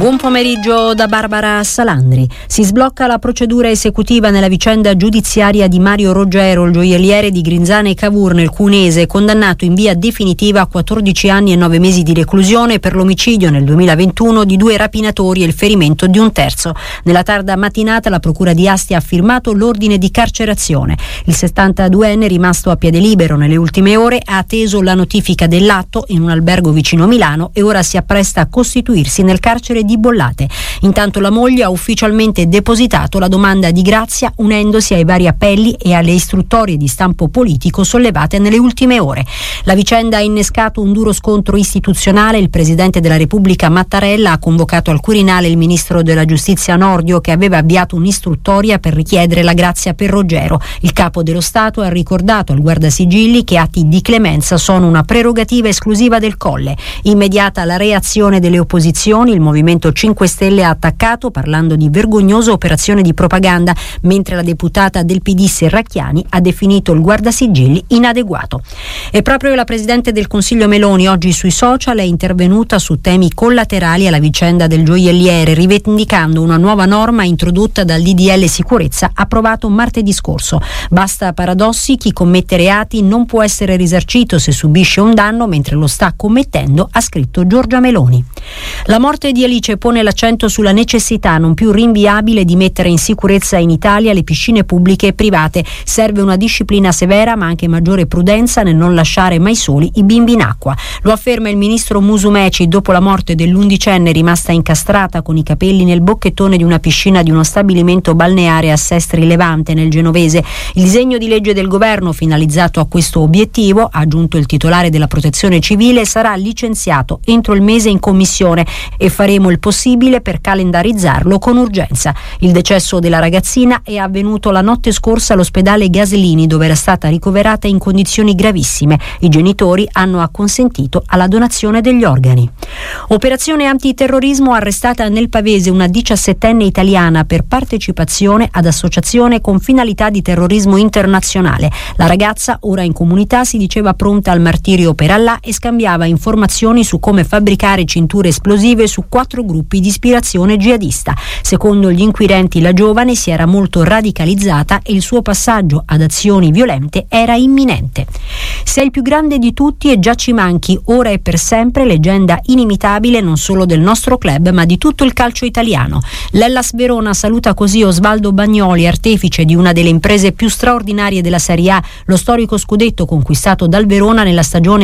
Buon pomeriggio da Barbara Salandri. Si sblocca la procedura esecutiva nella vicenda giudiziaria di Mario Roggero, il gioielliere di Grinzane e Cavour nel Cuneese, condannato in via definitiva a 14 anni e 9 mesi di reclusione per l'omicidio nel 2021 di 2 rapinatori e il ferimento di un terzo. Nella tarda mattinata la procura di Asti ha firmato l'ordine di carcerazione. Il 72enne, rimasto a piede libero nelle ultime ore, ha atteso la notifica dell'atto in un albergo vicino Milano e ora si appresta a costituirsi nel carcere di Bollate. Intanto la moglie ha ufficialmente depositato la domanda di grazia, unendosi ai vari appelli e alle istruttorie di stampo politico sollevate nelle ultime ore. La vicenda ha innescato un duro scontro istituzionale. Il presidente della Repubblica Mattarella ha convocato al Quirinale il ministro della Giustizia Nordio, che aveva avviato un'istruttoria per richiedere la grazia per Roggero. Il capo dello Stato ha ricordato al Guardasigilli che atti di clemenza sono una prerogativa esclusiva del Colle. Immediata la reazione delle opposizioni, il Movimento 5 Stelle ha attaccato parlando di vergognosa operazione di propaganda, mentre la deputata del PD Serracchiani ha definito il Guardasigilli inadeguato. E proprio la Presidente del Consiglio Meloni oggi sui social è intervenuta su temi collaterali alla vicenda del gioielliere, rivendicando una nuova norma introdotta dal DDL Sicurezza approvato martedì scorso. Basta paradossi, chi commette reati non può essere risarcito se subisce un danno mentre lo sta commettendo, ha scritto Giorgia Meloni. La morte di Alice pone l'accento sulla necessità non più rinviabile di mettere in sicurezza in Italia le piscine pubbliche e private. Serve una disciplina severa ma anche maggiore prudenza nel non lasciare mai soli i bimbi in acqua. Lo afferma il ministro Musumeci dopo la morte dell'11enne rimasta incastrata con i capelli nel bocchettone di una piscina di uno stabilimento balneare a Sestri Levante nel Genovese. Il disegno di legge del governo finalizzato a questo obiettivo, ha aggiunto il titolare della Protezione Civile, sarà licenziato entro il mese in commissione e faremo il possibile per calendarizzarlo con urgenza. Il decesso della ragazzina è avvenuto la notte scorsa all'ospedale Gaslini, dove era stata ricoverata in condizioni gravissime. I genitori hanno acconsentito alla donazione degli organi. Operazione antiterrorismo: arrestata nel Pavese una 17enne italiana per partecipazione ad associazione con finalità di terrorismo internazionale. La ragazza, ora in comunità, si diceva pronta al martirio per Allah e scambiava informazioni su come fabbricare cinture esplosive su 4 gruppi di ispirazione jihadista. Secondo gli inquirenti la giovane si era molto radicalizzata e il suo passaggio ad azioni violente era imminente. Sei il più grande di tutti e già ci manchi, ora e per sempre, leggenda inimitabile non solo del nostro club ma di tutto il calcio italiano. L'Hellas Verona saluta così Osvaldo Bagnoli, artefice di una delle imprese più straordinarie della Serie A, lo storico scudetto conquistato dal Verona nella stagione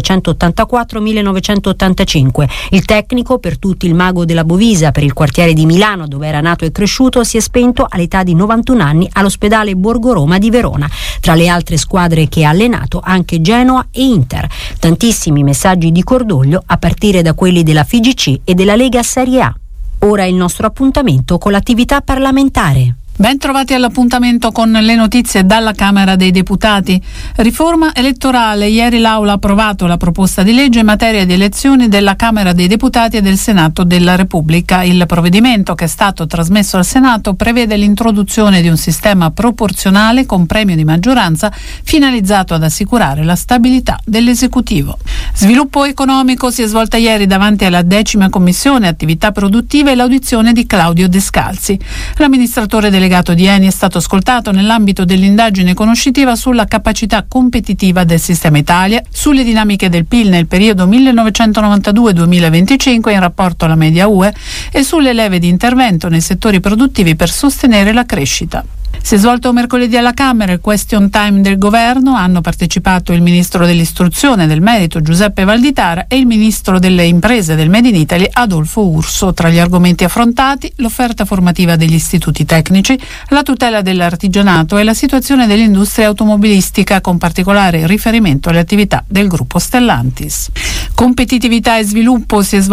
1984-1985. Il tecnico, per tutti il mago della Bovisa, per il quartiere di Milano dove era nato e cresciuto, si è spento all'età di 91 anni all'ospedale Borgo Roma di Verona. Tra le altre squadre che ha allenato anche Genoa e Inter. Tantissimi messaggi di cordoglio a partire da quelli della FIGC e della Lega Serie A. Ora è il nostro appuntamento con l'attività parlamentare. Ben trovati all'appuntamento con le notizie dalla Camera dei Deputati. Riforma elettorale. Ieri l'Aula ha approvato la proposta di legge in materia di elezioni della Camera dei Deputati e del Senato della Repubblica. Il provvedimento, che è stato trasmesso al Senato, prevede l'introduzione di un sistema proporzionale con premio di maggioranza finalizzato ad assicurare la stabilità dell'esecutivo. Sviluppo economico. Si è svolta ieri davanti alla 10ª Commissione Attività Produttive l'audizione di Claudio Descalzi. L'amministratore delegato di Eni è stato ascoltato nell'ambito dell'indagine conoscitiva sulla capacità competitiva del sistema Italia, sulle dinamiche del PIL nel periodo 1992-2025 in rapporto alla media UE e sulle leve di intervento nei settori produttivi per sostenere la crescita. Si è svolto mercoledì alla Camera il question time del governo. Hanno partecipato il ministro dell'istruzione e del merito Giuseppe Valditara e il ministro delle imprese e del Made in Italy Adolfo Urso. Tra gli argomenti affrontati l'offerta formativa degli istituti tecnici, la tutela dell'artigianato e la situazione dell'industria automobilistica, con particolare riferimento alle attività del gruppo Stellantis. Competitività e sviluppo. Si è svolto